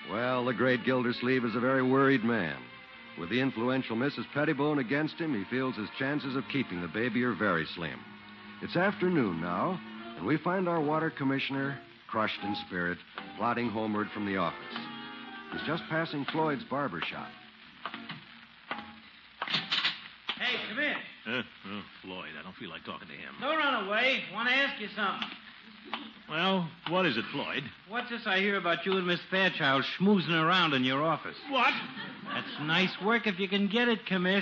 Well, the great Gildersleeve is a very worried man. With the influential Mrs. Pettibone against him, he feels his chances of keeping the baby are very slim. It's afternoon now, and we find our water commissioner, crushed in spirit, plodding homeward from the office. He's just passing Floyd's barber shop. Hey, come in. Floyd, I don't feel like talking to him. Don't run away. Want to ask you something. Well, what is it, Floyd? What's this I hear about you and Miss Fairchild schmoozing around in your office? What? That's nice work if you can get it, Commish.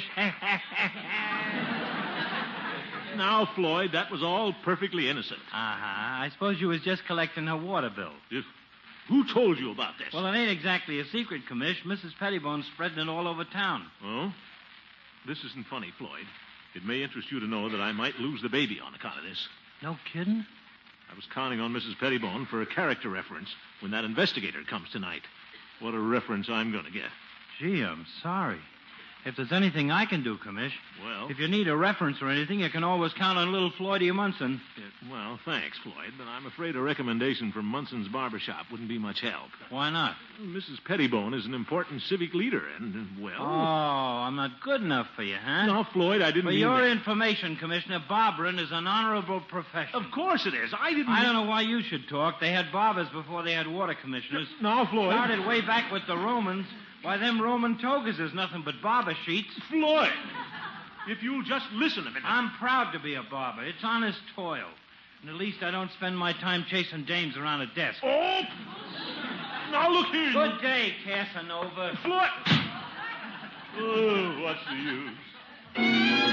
Now, Floyd, that was all perfectly innocent. I suppose you was just collecting her water bill. Who told you about this? Well, it ain't exactly a secret, Commish. Mrs. Pettibone's spreading it all over town. Oh? This isn't funny, Floyd. It may interest you to know that I might lose the baby on account of this. No kidding? I was counting on Mrs. Pettibone for a character reference when that investigator comes tonight. What a reference I'm going to get. Gee, I'm sorry. If there's anything I can do, Commish. Well? If you need a reference or anything, you can always count on little Floydie Munson. Well, thanks, Floyd, but I'm afraid a recommendation from Munson's barbershop wouldn't be much help. Why not? Well, Mrs. Pettibone is an important civic leader, and, well... Oh, I'm not good enough for you, huh? No, Floyd, I didn't For mean your that. information, Commissioner, barbering is an honorable profession. Of course it is. I don't know why you should talk. They had barbers before they had water commissioners. No, Floyd. Started way back with the Romans. Why, them Roman togas is nothing but barber sheets. Floyd, if you'll just listen a minute. I'm proud to be a barber. It's honest toil. And at least I don't spend my time chasing dames around a desk. Oh! Now, look here. Good day, Casanova. Floyd! Oh, what's the use?